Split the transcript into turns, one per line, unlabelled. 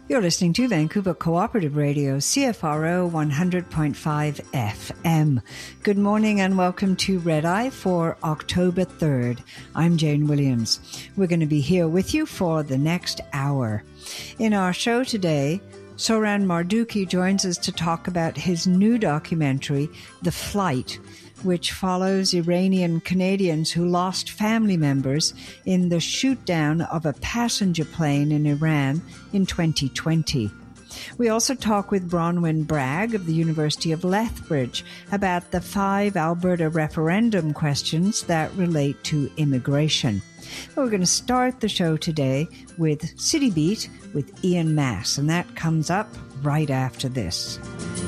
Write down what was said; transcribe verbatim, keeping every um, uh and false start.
You're listening to Vancouver Cooperative Radio, C F R O one hundred point five F M. Good morning and welcome to Red Eye for October third. I'm Jane Williams. We're going to be here with you for the next hour. In our show today, Soran Marduki joins us to talk about his new documentary, The Flight, which follows Iranian Canadians who lost family members in the shoot-down of a passenger plane in Iran in twenty twenty. We also talk with Bronwyn Bragg of the University of Lethbridge about the five Alberta referendum questions that relate to immigration. We're going to start the show today with City Beat with Ian Mass, and that comes up right after this.